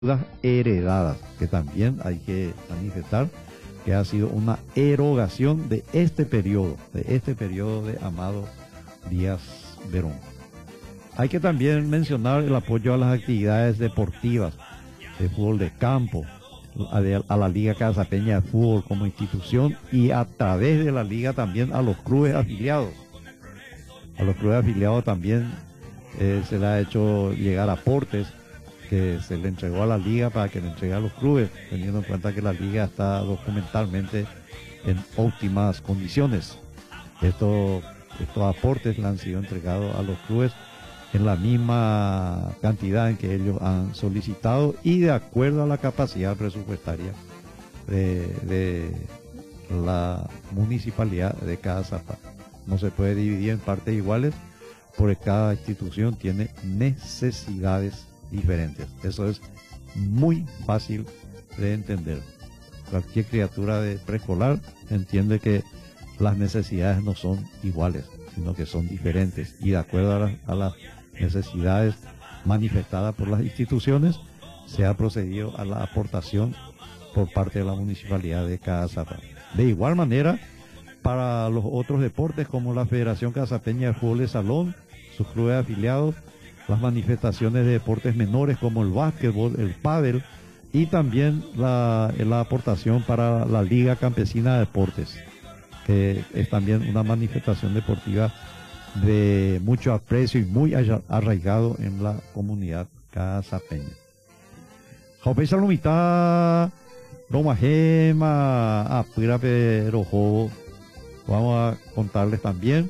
deudas heredadas, que también hay que manifestar que ha sido una erogación de este periodo de Amado Díaz Verón. Hay que también mencionar el apoyo a las actividades deportivas, de fútbol de campo, a la Liga Casapeña de Fútbol como institución y a través de la Liga también a los clubes afiliados. A los clubes afiliados también se le ha hecho llegar aportes que se le entregó a la Liga para que le entregue a los clubes, teniendo en cuenta que la Liga está documentalmente en óptimas condiciones. Estos aportes le han sido entregados a los clubes en la misma cantidad en que ellos han solicitado y de acuerdo a la capacidad presupuestaria de la municipalidad de cada zapato. No se puede dividir en partes iguales porque cada institución tiene necesidades diferentes. Eso es muy fácil de entender. Cualquier criatura de preescolar entiende que las necesidades no son iguales, sino que son diferentes y de acuerdo a las necesidades manifestadas por las instituciones se ha procedido a la aportación por parte de la municipalidad de Cazapá. De igual manera, para los otros deportes como la Federación Casapeña de Fútbol de Salón, sus clubes afiliados, las manifestaciones de deportes menores como el básquetbol, el pádel y también la aportación para la Liga Campesina de Deportes, que es también una manifestación deportiva de mucho aprecio y muy arraigado en la comunidad casapeña. Jopé Salomita, Roma Gema, Apirape Rojo. Vamos a contarles también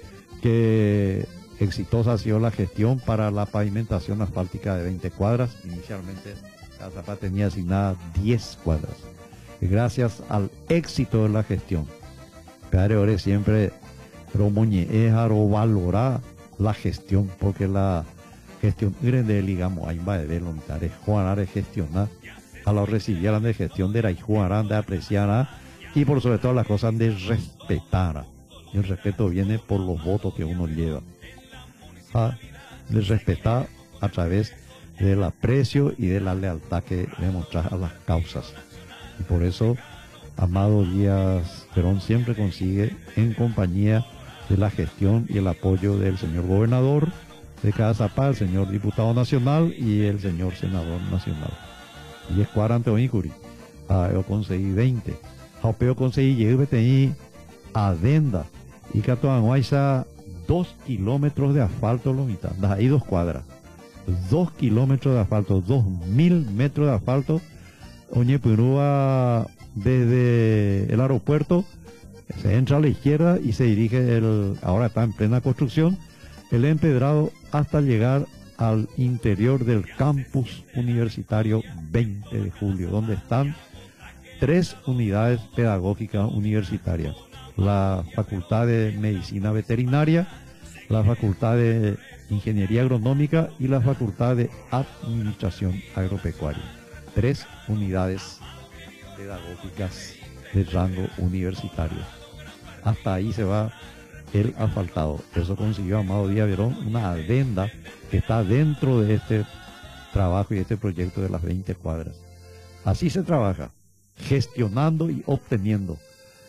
que exitosa ha sido la gestión para la pavimentación asfáltica de 20 cuadras. Inicialmente Cazapá tenía asignadas 10 cuadras. Y gracias al éxito de la gestión, Padre Ore siempre Romoñe Ejaro valora la gestión, porque la gestión grande, digamos, ahí va de verlo, mitad Juan de gestionar, a los recibieran de gestión de la Juan de apreciar y por sobre todo las cosas de respetar. Y el respeto viene por los votos que uno lleva. De respetar a través del aprecio y de la lealtad que demostrar a las causas. Y por eso Amado Díaz Verón siempre consigue, en compañía de la gestión y el apoyo del señor gobernador de Cazapá, el señor diputado nacional y el señor senador nacional. Y es 40 oícuri. Yo conseguí 20. Yo conseguí llegué adenda y que a 2 kilómetros de asfalto lo mitad. Ahí 2 cuadras. 2 kilómetros de asfalto, 2000 metros de asfalto. Oñe Purúa desde el aeropuerto. Se entra a la izquierda y se dirige, ahora está en plena construcción, el empedrado hasta llegar al interior del campus universitario 20 de julio, donde están 3 unidades pedagógicas universitarias. La Facultad de Medicina Veterinaria, la Facultad de Ingeniería Agronómica y la Facultad de Administración Agropecuaria. 3 unidades pedagógicas de rango universitario. Hasta ahí se va el asfaltado. Eso consiguió Amado Díaz Verón, una adenda que está dentro de este trabajo y este proyecto de las 20 cuadras. Así se trabaja, gestionando y obteniendo.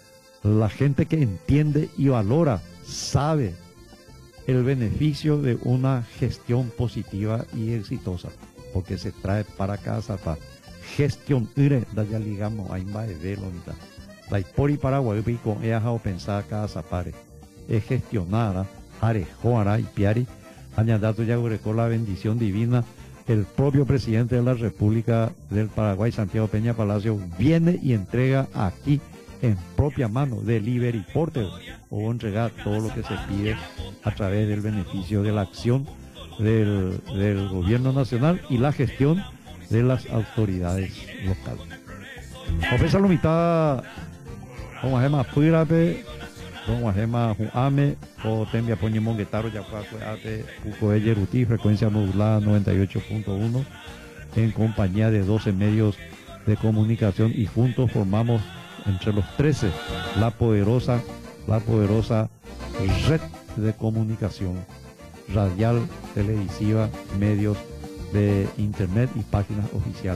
La gente que entiende y valora, sabe el beneficio de una gestión positiva y exitosa, porque se trae para Cazapá. Gestión ya ligamos a Imba de Velonita. La Ipori Paraguay con ella o pensada Cazapare. Es gestionada, Arejoara y Piari, añadato ya con la bendición divina. El propio presidente de la República del Paraguay, Santiago Peña Palacio, viene y entrega aquí en propia mano Delivery Porter o entregar todo lo que se pide a través del beneficio de la acción del gobierno nacional y la gestión de las autoridades locales. Ofrece la mitad, como hacemos Pirape, como hacemos Juame, o Tembia Poñe Monguetaro, ya fue ate Puco de Yeruti, frecuencia modulada 98.1, en compañía de 12 medios de comunicación y juntos formamos entre los 13 la poderosa red de comunicación radial, televisiva, medios de internet y páginas oficiales.